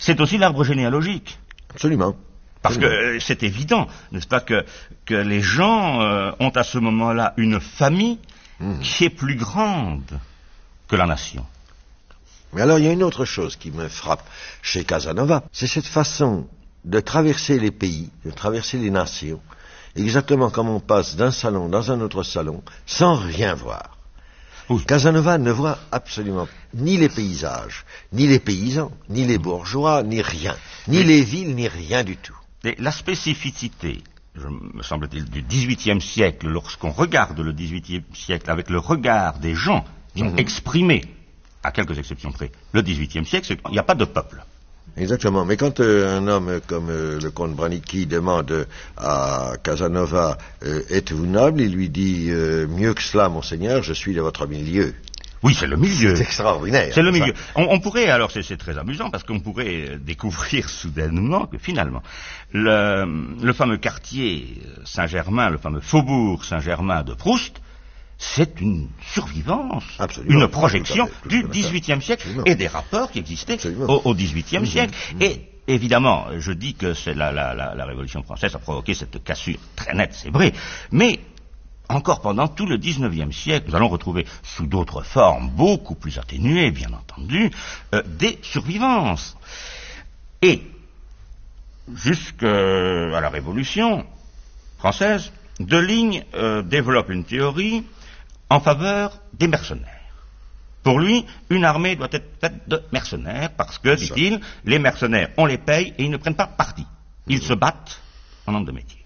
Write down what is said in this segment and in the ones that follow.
c'est aussi l'arbre généalogique. Absolument. Parce que c'est évident, n'est-ce pas, que les gens ont à ce moment-là une famille qui est plus grande que la nation. Mais alors, il y a une autre chose qui me frappe chez Casanova, c'est cette façon de traverser les pays, de traverser les nations, exactement comme on passe d'un salon dans un autre salon, sans rien voir. Oui. Casanova ne voit absolument ni les paysages, ni les paysans, ni les bourgeois, ni rien, ni les villes, ni rien du tout. Et la spécificité, me semble-t-il, du XVIIIe siècle, lorsqu'on regarde le XVIIIe siècle avec le regard des gens qui ont exprimé, à quelques exceptions près, le XVIIIe siècle, c'est qu'il n'y a pas de peuple. Exactement, mais quand un homme comme le comte Branicki demande à Casanova « Êtes-vous noble ?», il lui dit « Mieux que cela, monseigneur, je suis de votre milieu ». Oui, c'est le milieu. C'est extraordinaire. C'est le milieu. On pourrait, alors c'est très amusant, parce qu'on pourrait découvrir soudainement que finalement, le fameux quartier Saint-Germain, le fameux faubourg Saint-Germain de Proust, c'est une survivance, absolument, une projection du XVIIIe siècle absolument. Et des rapports qui existaient au XVIIIe siècle. Et évidemment, je dis que c'est la Révolution française a provoqué cette cassure très nette, c'est vrai, mais encore pendant tout le XIXe siècle, nous allons retrouver sous d'autres formes beaucoup plus atténuées, bien entendu, des survivances. Et jusqu'à la Révolution française, Deligne développe une théorie en faveur des mercenaires. Pour lui, une armée doit être faite de mercenaires parce que, dit-il, les mercenaires, on les paye et ils ne prennent pas parti. Ils se battent en homme de métier.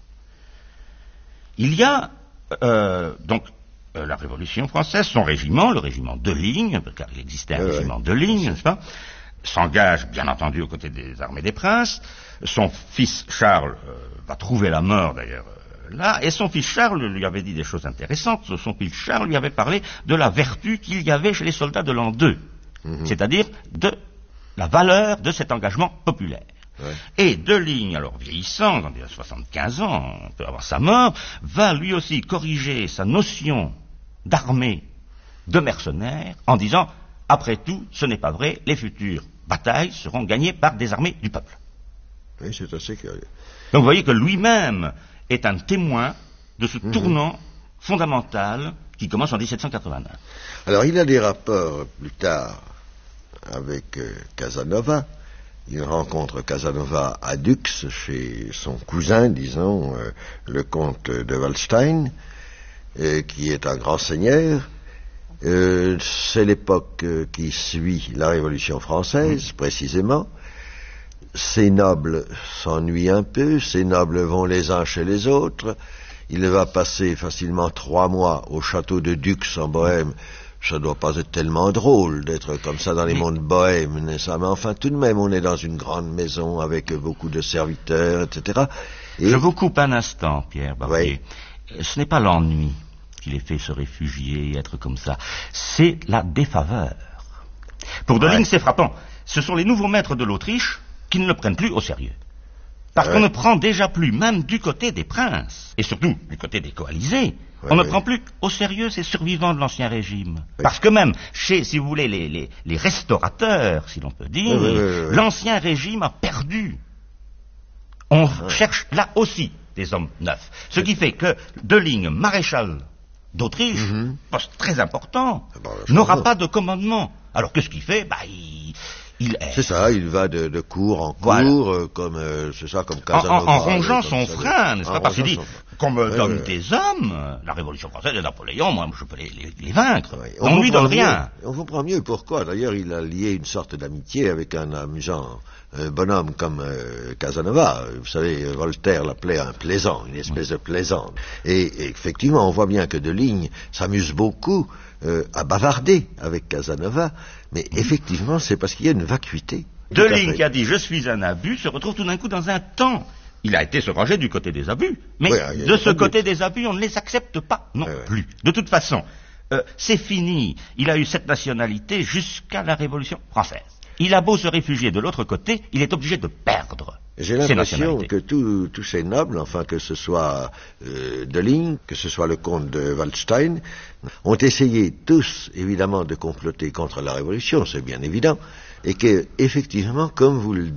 Il y a donc la Révolution française, son régiment, le régiment Deligne, car il existait un régiment Deligne, n'est-ce pas, s'engage bien entendu aux côtés des armées des princes. Son fils Charles va trouver la mort d'ailleurs là, et son fils Charles lui avait dit des choses intéressantes. Son fils Charles lui avait parlé de la vertu qu'il y avait chez les soldats de l'an 2, c'est-à-dire de la valeur de cet engagement populaire. Ouais. Et Deligne, alors vieillissant, il a 75 ans, un peu avant sa mort, va lui aussi corriger sa notion d'armée de mercenaires en disant, après tout, ce n'est pas vrai, les futures batailles seront gagnées par des armées du peuple. Oui, c'est assez curieux. Donc vous voyez que lui-même est un témoin de ce tournant fondamental qui commence en 1789. Alors il a des rapports plus tard avec Casanova. Il rencontre Casanova à Dux, chez son cousin, disons, le comte de Waldstein, qui est un grand seigneur. C'est l'époque qui suit la Révolution française, précisément. Ces nobles s'ennuient un peu, ces nobles vont les uns chez les autres. Il va passer facilement 3 mois au château de Dux en Bohême. Ça doit pas être tellement drôle d'être comme ça dans les mondes bohèmes, n'est-ce pas? Mais enfin, tout de même, on est dans une grande maison avec beaucoup de serviteurs, etc. Et... Je vous coupe un instant, Pierre Barbier. Oui. Ce n'est pas l'ennui qui les fait se réfugier et être comme ça. C'est la défaveur. Pour Deligne, c'est frappant. Ce sont les nouveaux maîtres de l'Autriche qui ne le prennent plus au sérieux. Parce qu'on ne prend déjà plus, même du côté des princes, et surtout du côté des coalisés, on ne prend plus au sérieux ces survivants de l'Ancien Régime. Parce que même chez, si vous voulez, les restaurateurs, si l'on peut dire, l'Ancien Régime a perdu. On cherche là aussi des hommes neufs. Ce qui fait que Deligne, maréchal d'Autriche, poste très important, n'aura pas de commandement. Alors qu'est-ce qu'il fait? C'est ça, il va de cours en cours, comme c'est ça, comme Casanova. En rongeant son frein, n'est-ce pas? Parce qu'il dit, qu'on me donne des hommes, la Révolution française et Napoléon, moi je peux les vaincre. On ne lui donne rien. On comprend mieux pourquoi. D'ailleurs, il a lié une sorte d'amitié avec un amusant bonhomme comme Casanova. Vous savez, Voltaire l'appelait un plaisant, une espèce de plaisant. Et effectivement, on voit bien que Deligne s'amuse beaucoup à bavarder avec Casanova, mais effectivement, c'est parce qu'il y a une vacuité. Deligne qui a dit « je suis un abus » se retrouve tout d'un coup dans un temps. Il a été se ranger du côté des abus, mais de ce côté des abus, on ne les accepte pas non plus. De toute façon, c'est fini. Il a eu cette nationalité jusqu'à la Révolution française. Il a beau se réfugier de l'autre côté, il est obligé de perdre. J'ai l'impression que tous ces nobles, enfin que ce soit Deligne, que ce soit le comte de Waldstein, ont essayé tous, évidemment, de comploter contre la Révolution, c'est bien évident, et que, effectivement, comme vous le